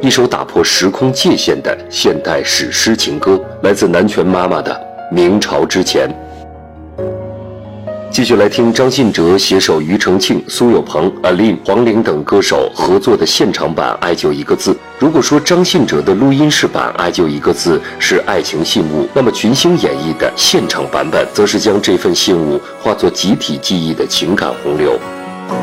一首打破时空界限的现代史诗情歌，来自南拳妈妈的《明朝之前》。继续来听张信哲携手庾澄庆、苏有朋、Aline、黄龄等歌手合作的现场版《爱就一个字》。如果说张信哲的录音室版《爱就一个字》是爱情信物，那么群星演绎的现场版本，则是将这份信物化作集体记忆的情感洪流。